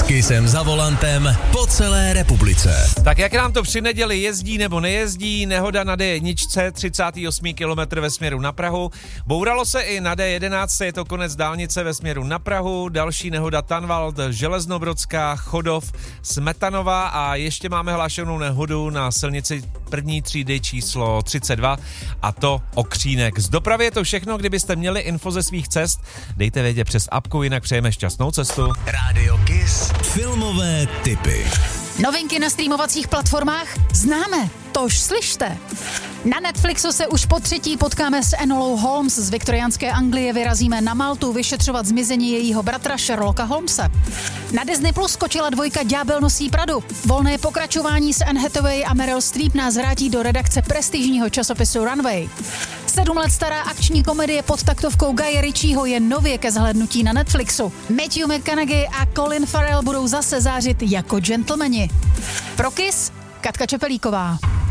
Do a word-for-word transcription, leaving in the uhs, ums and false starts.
Kissem za volantem po celé republice. Tak jak nám to při neděli jezdí nebo nejezdí, nehoda na D jedna, třicátý osmý kilometr ve směru na Prahu. Bouralo se i na D jedenáct, je to konec dálnice ve směru na Prahu. Další nehoda Tanvald, Železnobrodská, Chodov, Smetanova a ještě máme hlášenou nehodu na silnici první třídy číslo třicet dva a to Okřínek. Z dopravy je to všechno, kdybyste měli info ze svých cest, dejte vědět přes apku, jinak přejeme šťastnou cestu. Rádio Kiss. Filmové tipy. Novinky na streamovacích platformách známe, tož slyšte. Na Netflixu se už po třetí potkáme s Enolou Holmes z viktoriánské Anglie, vyrazíme na Maltu vyšetřovat zmizení jejího bratra Sherlocka Holmese. Na Disney Plus skočila dvojka Ďábel nosí Pradu. Volné pokračování s Anne Hathaway a Meryl Streep nás vrátí do redakce prestižního časopisu Runway. Sedm let stará akční komedie pod taktovkou Guye Ritchieho je nově ke zhlédnutí na Netflixu. Matthew McConaughey a Colin Farrell budou zase zářit jako gentlemani. Pro Kiss, Katka Čepelíková.